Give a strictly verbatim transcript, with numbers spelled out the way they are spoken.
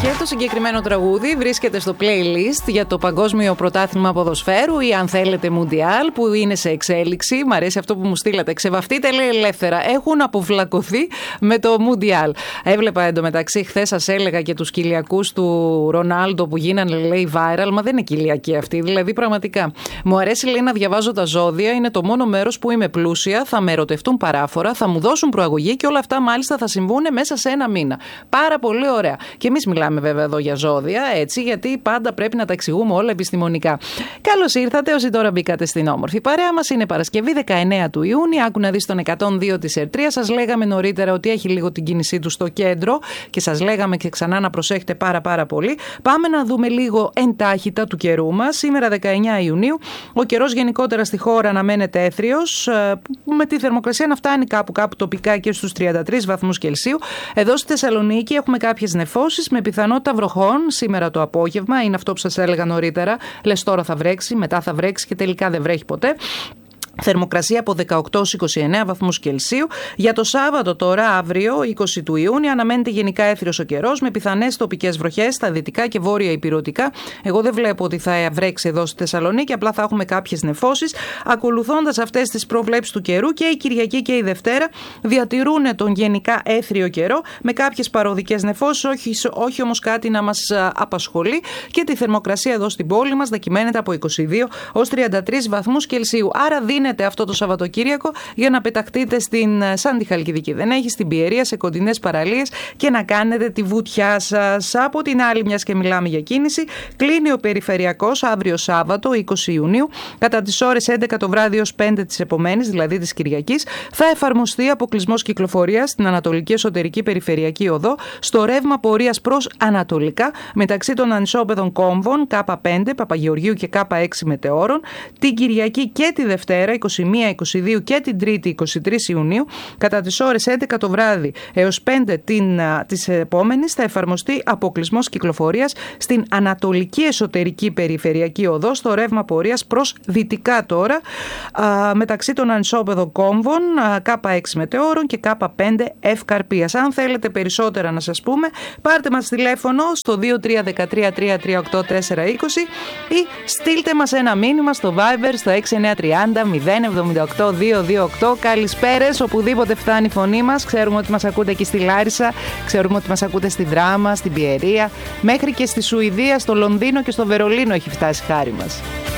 Και το συγκεκριμένο τραγούδι βρίσκεται στο playlist για το Παγκόσμιο Πρωτάθλημα Ποδοσφαίρου ή αν θέλετε Μουντιάλ, που είναι σε εξέλιξη. Μ' αρέσει αυτό που μου στείλατε. Ξεβαφτείτε, λέει, ελεύθερα. Έχουν αποβλακωθεί με το Μουντιάλ. Έβλεπα εντωμεταξύ, χθες σας έλεγα και τους κοιλιακούς του Ρονάλντο που γίνανε, λέει, viral. Μα δεν είναι κοιλιακοί αυτοί. Δηλαδή, πραγματικά. Μου αρέσει, λέει, να διαβάζω τα ζώδια. Είναι το μόνο μέρος που είμαι πλούσια. Θα με ερωτευτούν παράφορα, θα μου δώσουν προαγωγή και όλα αυτά μάλιστα θα συμβούν μέσα σε ένα μήνα. Πάρα πολύ ωραία. Και εμείς μιλάμε βέβαια εδώ για ζώδια, έτσι, γιατί πάντα πρέπει να τα εξηγούμε όλα επιστημονικά. Καλώς ήρθατε όσοι τώρα μπήκατε στην όμορφη παρέα μας. Είναι Παρασκευή δεκαεννέα του Ιούνιου. Άκου να δεις τον εκατόν δύο της Ερτρία. Σας λέγαμε νωρίτερα ότι έχει λίγο την κίνησή του στο κέντρο και σας λέγαμε και ξανά να προσέχετε πάρα πάρα πολύ. Πάμε να δούμε λίγο εντάχυτα του καιρού μας. Σήμερα δεκαεννέα Ιουνίου. Ο καιρός γενικότερα στη χώρα αναμένεται έθριος, με τη θερμοκρασία να φτάνει κάπου κάπου τοπικά και στους τριάντα τρεις βαθμούς Κελσίου. Εδώ στη Θεσσαλονίκη έχουμε κάποιες νεφώσεις με πιθανότητα βροχών σήμερα το απόγευμα. Είναι αυτό που σας έλεγα νωρίτερα. Λες τώρα θα βρέξει, μετά θα βρέξει και τελικά δεν βρέχει ποτέ. Θερμοκρασία από δεκαοκτώ έως είκοσι εννέα βαθμούς Κελσίου. Για το Σάββατο τώρα, αύριο, είκοσι του Ιούνιου, αναμένεται γενικά έθριος ο καιρός με πιθανές τοπικές βροχές στα δυτικά και βόρεια υπηρετικά. Εγώ δεν βλέπω ότι θα βρέξει εδώ στη Θεσσαλονίκη, απλά θα έχουμε κάποιες νεφώσεις. Ακολουθώντας αυτές τις προβλέψεις του καιρού, και η Κυριακή και η Δευτέρα διατηρούν τον γενικά έθριο καιρό με κάποιες παροδικές νεφώσεις, όχι, όχι όμως κάτι να μας απασχολεί. Και τη θερμοκρασία εδώ στην πόλη μας θα κυμαίνεται από είκοσι δύο έως τριάντα τρεις βαθμούς Κελσίου. Άρα δίνεται αυτό το Σαββατοκύριακο για να πεταχτείτε στην Σαν τη Χαλκιδική δεν έχει, στην Πιερία, σε κοντινές παραλίες και να κάνετε τη βουτιά σας. Από την άλλη, μιας και μιλάμε για κίνηση, κλείνει ο περιφερειακός αύριο Σάββατο είκοσι Ιουνίου κατά τις ώρες έντεκα το βράδυ ως πέντε της επομένης, δηλαδή της Κυριακής. Θα εφαρμοστεί αποκλεισμός κυκλοφορίας στην Ανατολική Εσωτερική Περιφερειακή Οδό στο ρεύμα πορείας προς Ανατολικά μεταξύ των ανισόπεδων κόμβων Κ πέντε Παπαγεωργίου και Κ έξι Μετεώρων την Κυριακή και τη Δευτέρα είκοσι μία είκοσι δύο και την Τρίτη είκοσι τρεις Ιουνίου κατά τις ώρες έντεκα το βράδυ έως πέντε την, της επόμενης θα εφαρμοστεί αποκλεισμός κυκλοφορίας στην Ανατολική Εσωτερική Περιφερειακή Οδό στο ρεύμα πορείας προς δυτικά τώρα α, μεταξύ των ανισόπεδων κόμβων Κ έξι Μετεώρων και Κ πέντε Ευκαρπίας. Αν θέλετε περισσότερα να σας πούμε, πάρτε μας τηλέφωνο στο δύο τρία ένα τρία τρία τρία οκτώ τέσσερα είκοσι ή στείλτε μας ένα μήνυμα στο Viber στο έξι εννέα τριάντα μηδέν εβδομήντα οκτώ διακόσια είκοσι οκτώ. Καλησπέρες οπουδήποτε φτάνει η φωνή μας. Ξέρουμε ότι μας ακούτε εκεί στη Λάρισα, ξέρουμε ότι μας ακούτε στη Δράμα, στην Πιερία, μέχρι και στη Σουηδία, στο Λονδίνο και στο Βερολίνο έχει φτάσει χάρη μας.